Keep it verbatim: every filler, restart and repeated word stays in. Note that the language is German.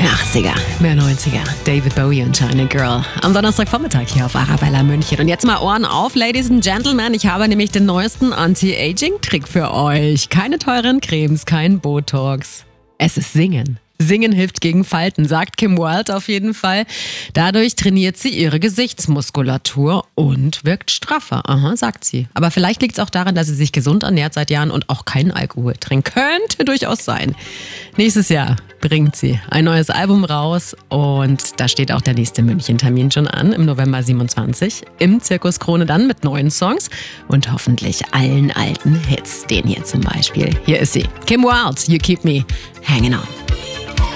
Mehr achtziger, mehr neunziger. David Bowie und China Girl. Am Donnerstagvormittag hier auf Arabella München. Und jetzt mal Ohren auf, Ladies and Gentlemen. Ich habe nämlich den neuesten Anti-Aging-Trick für euch. Keine teuren Cremes, kein Botox. Es ist Singen. Singen hilft gegen Falten, sagt Kim Wilde auf jeden Fall. Dadurch trainiert sie ihre Gesichtsmuskulatur und wirkt straffer. Aha, sagt sie. Aber vielleicht liegt es auch daran, dass sie sich gesund ernährt seit Jahren und auch keinen Alkohol trinkt. Könnte durchaus sein. Nächstes Jahr bringt sie ein neues Album raus und da steht auch der nächste München-Termin schon an, im November siebenundzwanzig. Im Zirkus Krone dann mit neuen Songs und hoffentlich allen alten Hits. Den hier zum Beispiel. Hier ist sie. Kim Wilde, You Keep Me Hanging On.